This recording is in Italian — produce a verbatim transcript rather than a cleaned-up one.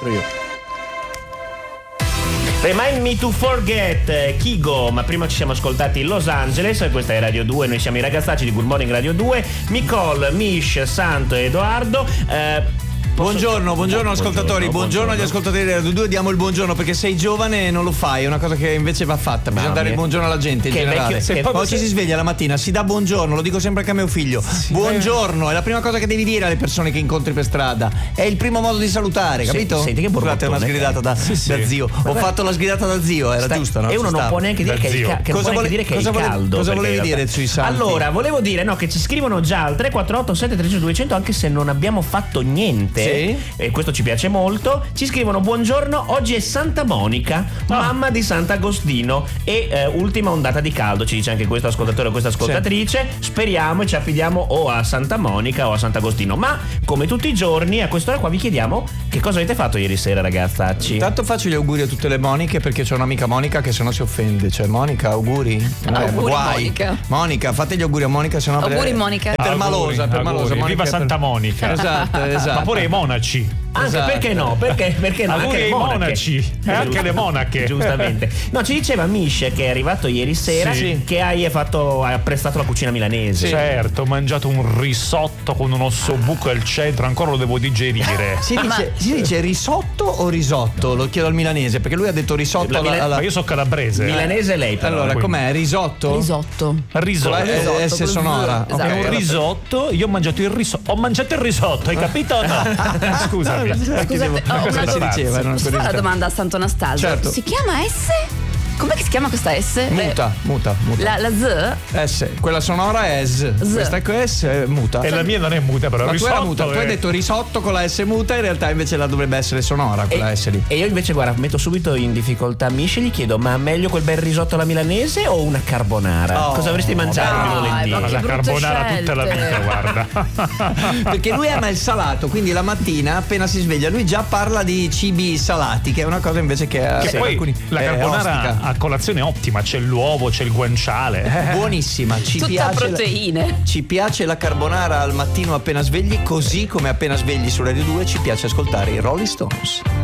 Io. Remind Me to Forget, Kigo, ma prima ci siamo ascoltati in Los Angeles, questa è Radio due, noi siamo i ragazzacci di Good Morning Radio due, Nicole, Mish, Santo e Edoardo. Eh, Buongiorno, buongiorno ascoltatori, buongiorno, buongiorno agli ascoltatori di Radio due, diamo il buongiorno perché sei giovane e non lo fai, è una cosa che invece va fatta, bisogna dare il buongiorno alla gente in che generale. Vecchio, se che poi, poi se... ci si sveglia la mattina, si dà buongiorno, lo dico sempre anche a mio figlio, sì, buongiorno, è la prima cosa che devi dire alle persone che incontri per strada, è il primo modo di salutare, capito? Senti che Scusate, una sgridata da, sì, sì. da zio, ho Vabbè. fatto la sgridata da zio, era Sta... giusta, no? E uno non può neanche dire che, il, ca- che, cosa non può vole... dire che cosa è il vole... caldo. Cosa volevi dire sui santi? Allora, volevo dire no, che ci scrivono già al tre quattro otto sette tre zero due zero zero anche se non abbiamo fatto niente, sì? E questo ci piace molto. Ci scrivono buongiorno, oggi è Santa Monica, oh. mamma di Sant'Agostino e eh, ultima ondata di caldo, ci dice anche questo ascoltatore o questa ascoltatrice, sì. Speriamo e ci affidiamo o a Santa Monica o a Sant'Agostino, ma come tutti i giorni a quest'ora qua vi chiediamo che cosa avete fatto ieri sera, ragazzacci. Intanto faccio gli auguri a tutte le Moniche perché c'è un'amica Monica che se no si offende, cioè Monica auguri, eh, auguri guai. Monica. Monica, fate gli auguri a Monica, se no auguri Monica. È per auguri, malosa, è per auguri. malosa. Monica Viva Santa per... Monica. Esatto, esatto. Ma pure i monaci. Anche esatto. perché no? Perché, perché no? Auguri anche ai le monache. monaci e anche le monache. Giustamente. No, ci diceva Mish che è arrivato ieri sera, sì. che hai fatto hai apprezzato la cucina milanese. Sì. Certo, ho mangiato un risotto con un ossobuco al centro, ancora lo devo digerire. Si dice, si dice risotto o risotto? Lo chiedo al milanese perché lui ha detto risotto La alla, mila- alla... Ma io sono calabrese. Milanese lei però. Allora, quindi. com'è? Risotto? Risotto. Risotto. Con la Risotto, S con sonora. Z, esatto. È un risotto, io ho mangiato il risotto. Ho mangiato il risotto, hai capito o no? Scusami. Scusate, ho Cosa una si domanda. diceva? Non Posso fare la domanda a Sant'Anastasio? Certo. Si chiama S? Com'è che si chiama questa S? Muta, muta, muta. La, la Z? S, quella sonora è S. Z. Questa è S è muta. E la mia non è muta, però Ma tu risotto. era muta, tu è... hai detto risotto con la S muta, in realtà invece la dovrebbe essere sonora quella E, S lì. e io invece guarda metto subito in difficoltà Mish e gli chiedo ma meglio quel bel risotto alla milanese o una carbonara? Oh, Cosa avresti mangiato dai, più volentieri? ma Ma che la brutte carbonara tutta la scelte. vita, guarda. Perché lui ama il salato, quindi la mattina appena si sveglia lui già parla di cibi salati, che è una cosa invece che, Che per poi alcuni la è carbonara ostica. a colazione è ottima, c'è l'uovo, c'è il guanciale. Buonissima, ci Tutta piace proteine. La, ci piace la carbonara al mattino appena svegli, così come appena svegli su Radio due ci piace ascoltare i Rolling Stones.